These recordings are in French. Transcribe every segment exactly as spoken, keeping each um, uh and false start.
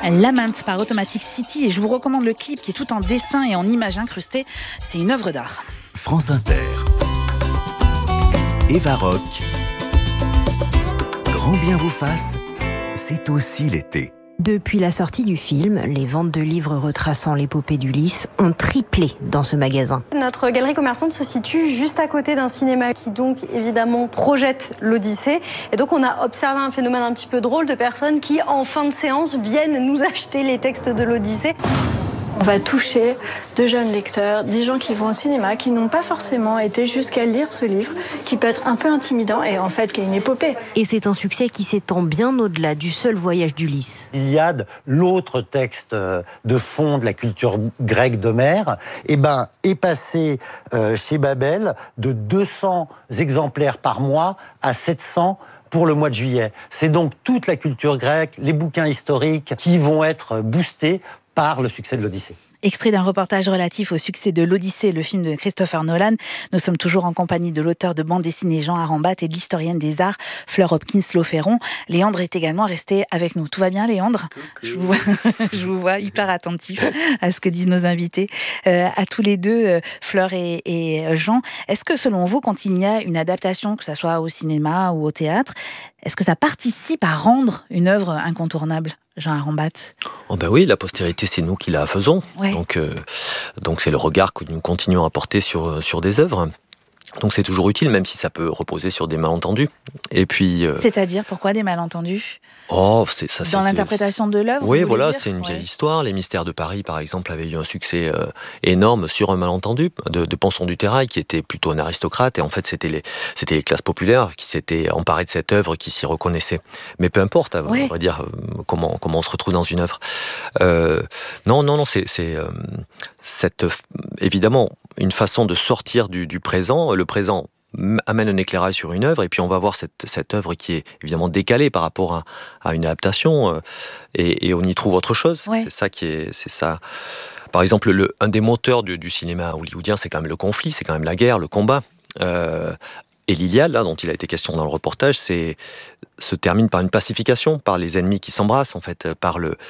Lament par Automatic City et je vous recommande le clip qui est tout en dessin et en images incrustées. C'est une œuvre d'art. France Inter. Eva Rock. Grand bien vous fasse, c'est aussi l'été. Depuis la sortie du film, les ventes de livres retraçant l'épopée d'Ulysse ont triplé dans ce magasin. Notre galerie commerçante se situe juste à côté d'un cinéma qui donc évidemment projette l'Odyssée. Et donc on a observé un phénomène un petit peu drôle de personnes qui en fin de séance viennent nous acheter les textes de l'Odyssée. On va toucher de jeunes lecteurs, des gens qui vont au cinéma, qui n'ont pas forcément été jusqu'à lire ce livre, qui peut être un peu intimidant et en fait qui est une épopée. Et c'est un succès qui s'étend bien au-delà du seul voyage d'Ulysse. L'Iliade, l'autre texte de fond de la culture grecque d'Homère, eh ben, est passé euh, chez Babel de deux cents exemplaires par mois à sept cents pour le mois de juillet. C'est donc toute la culture grecque, les bouquins historiques qui vont être boostés par le succès de l'Odyssée. Extrait d'un reportage relatif au succès de l'Odyssée, le film de Christopher Nolan. Nous sommes toujours en compagnie de l'auteur de bande dessinée Jean Arambat et de l'historienne des arts Fleur Hopkins-Lauferron. Léandre est également resté avec nous. Tout va bien, Léandre ? Je vous vois, je vous vois hyper attentif à ce que disent nos invités. Euh, à tous les deux, euh, Fleur et, et Jean, est-ce que selon vous, quand il y a une adaptation, que ce soit au cinéma ou au théâtre, est-ce que ça participe à rendre une œuvre incontournable ? Jean Arambat. Oh ben oui, la postérité, c'est nous qui la faisons. Ouais. Donc, euh, donc c'est le regard que nous continuons à porter sur, sur des œuvres. Donc c'est toujours utile, même si ça peut reposer sur des malentendus. Et puis, euh... C'est-à-dire, pourquoi des malentendus ? Oh, c'est ça. Dans l'interprétation de l'œuvre. Oui, voilà, dire c'est une vieille ouais. histoire. Les Mystères de Paris, par exemple, avaient eu un succès euh, énorme sur un malentendu de, de Ponson du Terrail, qui était plutôt un aristocrate, et en fait, c'était les, c'était les classes populaires qui s'étaient emparées de cette œuvre, qui s'y reconnaissaient. Mais peu importe, ouais. on va dire euh, comment comment on se retrouve dans une œuvre. Euh, non, non, non, c'est, c'est euh, cette évidemment une façon de sortir du, du présent. Le présent amène un éclairage sur une œuvre, et puis on va voir cette, cette œuvre qui est évidemment décalée par rapport à, à une adaptation, euh, et, et on y trouve autre chose. Ouais. C'est ça qui est, c'est ça. Par exemple, le, un des moteurs du, du cinéma hollywoodien, c'est quand même le conflit, c'est quand même la guerre, le combat. Euh, et l'Iliade, là, dont il a été question dans le reportage, c'est, se termine par une pacification, par les ennemis qui s'embrassent, en fait, par le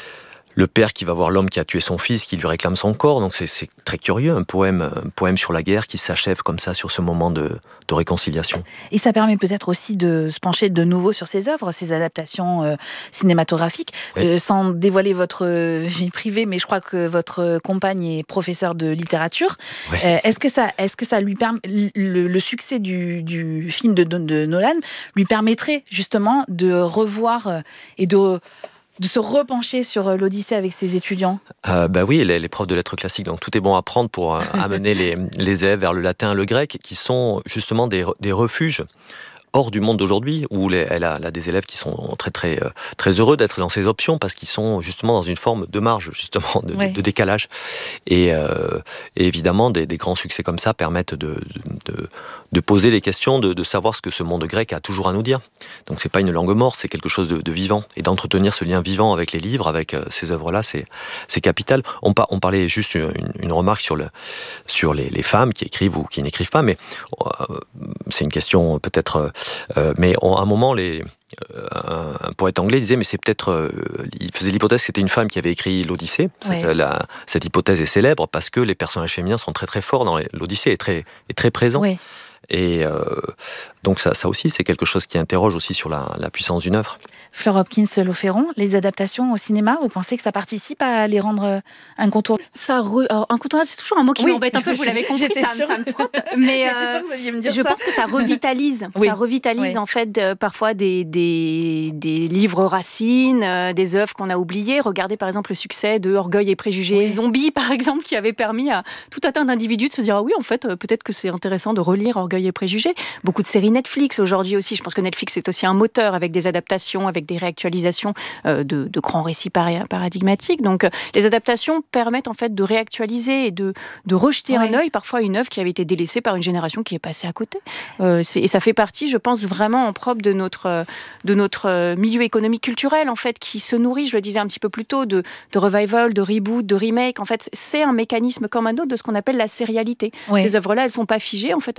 Le père qui va voir l'homme qui a tué son fils, qui lui réclame son corps. Donc c'est, c'est très curieux, un poème, un poème sur la guerre qui s'achève comme ça, sur ce moment de, de réconciliation. Et ça permet peut-être aussi de se pencher de nouveau sur ces œuvres, ces adaptations euh, cinématographiques, oui. euh, sans dévoiler votre vie privée, mais je crois que votre compagne est professeure de littérature. Oui. Euh, est-ce que ça, est-ce que ça lui permet, le, le succès du, du film de, de, de Nolan lui permettrait justement de revoir et de de se repencher sur l'Odyssée avec ses étudiants ? euh, Bah oui, les, les profs de lettres classiques, donc tout est bon à prendre pour euh, amener les, les élèves vers le latin et le grec, qui sont justement des, des refuges hors du monde d'aujourd'hui, où les, elle, a, elle a des élèves qui sont très, très, très heureux d'être dans ces options, parce qu'ils sont justement dans une forme de marge, justement, de, ouais. de, de décalage. Et, euh, et évidemment, des, des grands succès comme ça permettent de, de, de poser les questions, de, de savoir ce que ce monde grec a toujours à nous dire. Donc c'est pas une langue morte, c'est quelque chose de, de vivant. Et d'entretenir ce lien vivant avec les livres, avec euh, ces œuvres-là, c'est, c'est capital. On, par, on parlait juste une, une remarque sur, le, sur les, les femmes qui écrivent ou qui n'écrivent pas, mais euh, c'est une question peut-être... Euh, mais on, à un moment, les, euh, un, un poète anglais disait, mais c'est peut-être, euh, il faisait l'hypothèse que c'était une femme qui avait écrit l'Odyssée. Ouais. Cette, la, cette hypothèse est célèbre parce que les personnages féminins sont très très forts dans les, l'Odyssée, est très, est très présent. Ouais. Et euh, donc ça, ça aussi, c'est quelque chose qui interroge aussi sur la, la puissance d'une œuvre. Fleur Hopkins-Lauferron, les adaptations au cinéma, vous pensez que ça participe à les rendre incontournables ? Ça re... Alors, incontournable, c'est toujours un mot qui oui. m'embête un peu, vous l'avez compris, J'étais ça, sûre. ça me frotte. Mais J'étais sûre que vous alliez me dire je ça. pense que ça revitalise. Oui. Ça revitalise oui. en fait de, parfois des, des, des livres racines, euh, des œuvres qu'on a oubliées. Regardez par exemple le succès de Orgueil et Préjugés oui. Zombies, par exemple, qui avait permis à tout un tas d'individus de se dire ah oui, en fait, euh, peut-être que c'est intéressant de relire Orgueil et Préjugés. Beaucoup de séries Netflix aujourd'hui aussi. Je pense que Netflix est aussi un moteur avec des adaptations, avec des réactualisations euh, de, de grands récits paradigmatiques. Donc, euh, les adaptations permettent en fait de réactualiser et de, de rejeter ouais. un œil parfois une œuvre qui avait été délaissée par une génération qui est passée à côté. Euh, c'est, et ça fait partie, je pense, vraiment en propre de notre, de notre milieu économique culturel en fait, qui se nourrit, je le disais un petit peu plus tôt, de, de revival, de reboot, de remake. En fait, c'est un mécanisme comme un autre de ce qu'on appelle la sérialité. Ouais. Ces œuvres-là, elles ne sont pas figées. En fait, elles font partie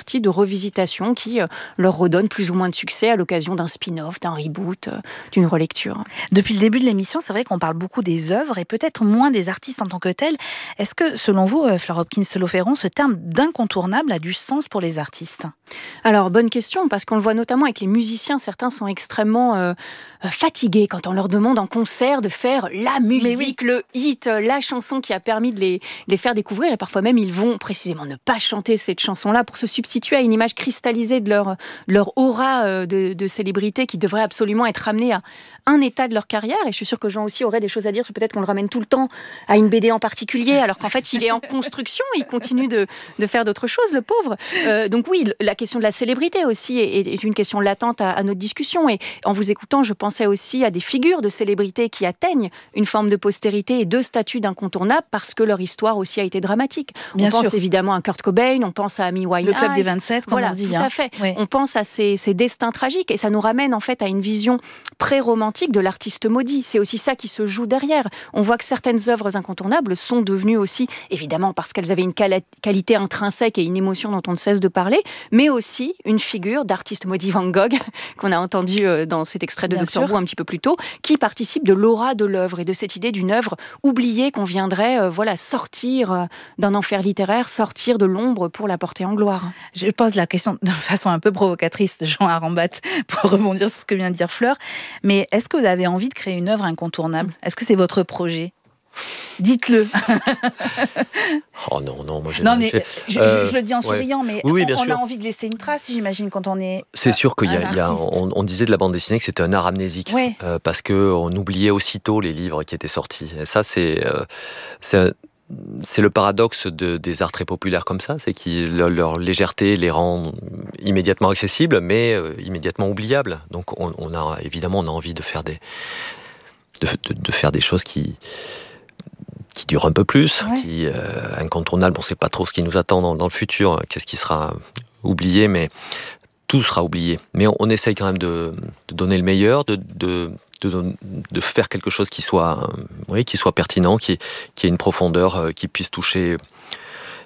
partie de revisitations qui euh, leur redonnent plus ou moins de succès à l'occasion d'un spin-off, d'un reboot, euh, d'une relecture. Depuis le début de l'émission, c'est vrai qu'on parle beaucoup des œuvres et peut-être moins des artistes en tant que tels. Est-ce que, selon vous, Fleur Hopkins-Loferron, ce terme d'incontournable a du sens pour les artistes ? Alors, bonne question, parce qu'on le voit notamment avec les musiciens. Certains sont extrêmement euh, fatigués quand on leur demande en concert de faire la musique, oui. le hit, la chanson qui a permis de les, de les faire découvrir. Et parfois même, ils vont précisément ne pas chanter cette chanson-là pour se substituer à une image cristallisée de leur, leur aura de, de célébrité qui devrait absolument être ramenée à un état de leur carrière. Et je suis sûre que Jean aussi aurait des choses à dire. Peut-être qu'on le ramène tout le temps à une B D en particulier, alors qu'en fait, il est en construction. Il continue de, de faire d'autres choses, le pauvre. Euh, donc oui, la question de la célébrité aussi est, est une question latente à, à notre discussion. Et en vous écoutant, je pensais aussi à des figures de célébrité qui atteignent une forme de postérité et de statut d'incontournable parce que leur histoire aussi a été dramatique. Bien on sûr. pense évidemment à Kurt Cobain, on pense à Amy Winehouse. Le club des vingt-sept, comme voilà, on dit. Tout hein. à fait. Oui. On pense à ces, ces destins tragiques et ça nous ramène en fait à une vision pré-romantique de l'artiste maudit. C'est aussi ça qui se joue derrière. On voit que certaines œuvres incontournables sont devenues aussi, évidemment parce qu'elles avaient une quali- qualité intrinsèque et une émotion dont on ne cesse de parler, mais aussi une figure d'artiste maudit Van Gogh, qu'on a entendu dans cet extrait de Docteur Who un petit peu plus tôt, qui participe de l'aura de l'œuvre et de cette idée d'une œuvre oubliée qu'on viendrait euh, voilà, sortir euh, d'un enfer littéraire, sortir de l'ombre pour la porter en gloire. Je pose la question de façon un peu provocatrice, Jean Arambat, pour rebondir sur ce que vient de dire Fleur, mais est-ce que vous avez envie de créer une œuvre incontournable ? Est-ce que c'est votre projet ? Dites-le. Oh non, non, moi j'ai... Non, mais je, euh, je, je le dis en souriant, ouais. mais oui, oui, on, on a envie de laisser une trace, j'imagine, quand on est C'est sûr qu'il y a, un il y a on, on disait de la bande dessinée que c'était un art amnésique, ouais. euh, parce qu'on oubliait aussitôt les livres qui étaient sortis. Et ça, c'est... Euh, c'est C'est le paradoxe de, des arts très populaires comme ça, c'est que leur, leur légèreté les rend immédiatement accessibles, mais euh, immédiatement oubliables. Donc on, on a évidemment on a envie de faire des, de, de, de faire des choses qui, qui durent un peu plus, ouais. qui euh, incontournables. On ne sait pas trop ce qui nous attend dans, dans le futur, qu'est-ce qui sera oublié, mais tout sera oublié. Mais on, on essaye quand même de, de donner le meilleur, de, de De, de faire quelque chose qui soit, oui, qui soit pertinent, qui, qui ait une profondeur, euh, qui puisse toucher